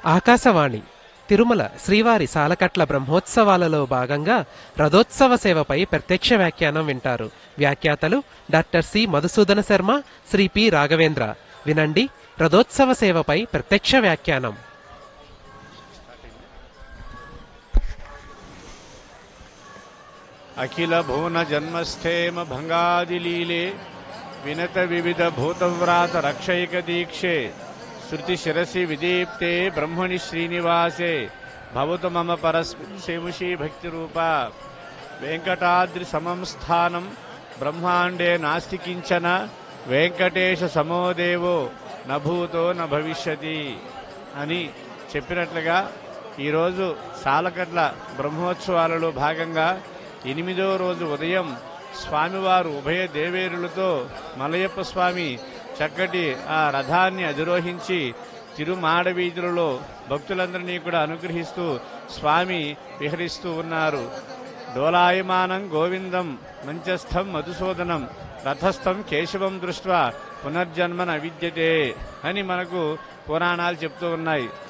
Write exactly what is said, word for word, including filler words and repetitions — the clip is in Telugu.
ఆకాశవాణి తిరుమల శ్రీవారి సాలకట్ల బ్రహ్మోత్సవాలలో భాగంగా రథోత్సవ సేవపై ప్రత్యక్ష వ్యాఖ్యానం వింటారు. వ్యాఖ్యాతలు doctor C Madhusudana Sharma, Shri P Raghavendra. వినండి రథోత్సవ సేవపై ప్రత్యక్ష వ్యాఖ్యానం. అఖిల భువన జన్మస్థేమ భంగాదిలీలే వినత వివిధ భూతవ్రాత రక్షైక దీక్షే శృతి శిరసి విదీప్తే బ్రహ్మణి శ్రీనివాసే భవతు మమ పరశేముషీ భక్తి రూప వెంకటాద్రి సమం స్థానం బ్రహ్మాండే నాస్తి కించన వెంకటేశ సమోదేవో నభూతో న భవిష్యతి అని చెప్పినట్లుగా ఈరోజు సాలకట్ల బ్రహ్మోత్సవాలలో భాగంగా ఎనిమిదో రోజు ఉదయం స్వామివారు ఉభయ దేవేరులతో మలయప్ప స్వామి చక్కటి ఆ రథాన్ని అధిరోహించి తిరుమాడ వీధులలో భక్తులందరినీ కూడా అనుగ్రహిస్తూ స్వామి విహరిస్తూ ఉన్నారు. డోలాయమానం గోవిందం మంచస్థం మధుసూదనం రథస్థం కేశవం దృష్ట్వా పునర్జన్మన విద్యతే అని మనకు పురాణాలు చెప్తూ ఉన్నాయి.